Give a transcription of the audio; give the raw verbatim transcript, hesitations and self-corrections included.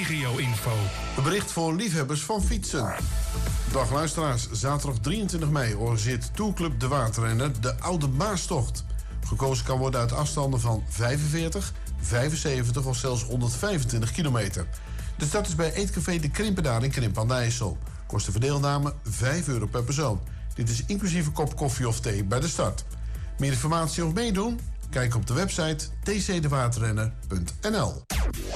regio-info. Een bericht voor liefhebbers van fietsen. Dag luisteraars, zaterdag drieëntwintig mei organiseert Tourclub De Waterrenner de Oude Maastocht. Gekozen kan worden uit afstanden van vijfenveertig, vijfenzeventig of zelfs honderdvijfentwintig kilometer. De start is bij Eetcafé De Krimpendaar in Krimpen aan de IJssel. Kost de verdeelname vijf euro per persoon. Dit is inclusief een kop koffie of thee bij de start. Meer informatie of meedoen? Kijk op de website t c de waterrenner punt n l.